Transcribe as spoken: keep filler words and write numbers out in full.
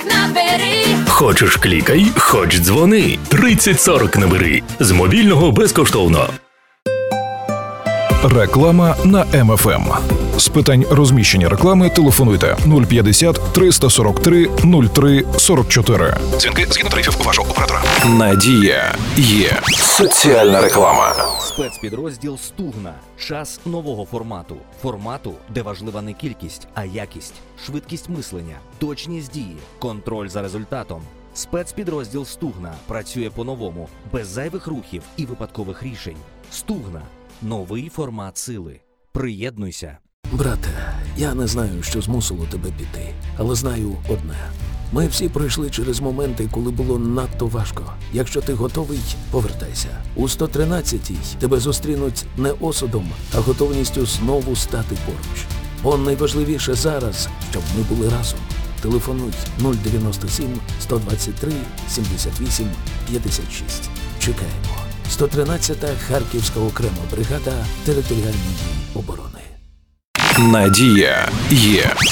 набери. Хочеш клікай, хоч дзвони. тридцять сорок набери. З мобільного безкоштовно. Реклама на Ем Еф Ем. З питань розміщення реклами телефонуйте нуль п'ятдесят триста сорок три нуль три сорок чотири. Дзвінки згідно тарифів вашого оператора. Надія є. Соціальна реклама. Спецпідрозділ «Стугна». Час нового формату. Формату, де важлива не кількість, а якість, швидкість мислення, точність дії, контроль за результатом. Спецпідрозділ «Стугна» працює по-новому, без зайвих рухів і випадкових рішень. «Стугна» – новий формат сили. Приєднуйся. Брате, я не знаю, що змусило тебе піти, але знаю одне. Ми всі пройшли через моменти, коли було надто важко. Якщо ти готовий, повертайся. У сто тринадцятій тебе зустрінуть не осудом, а готовністю знову стати поруч. Бо найважливіше зараз, щоб ми були разом. Телефонуй нуль дев'яносто сім сто двадцять три сімдесят вісім п'ятдесят шість. Чекаємо. сто тринадцята Харківська окрема бригада територіальної оборони. Надія є.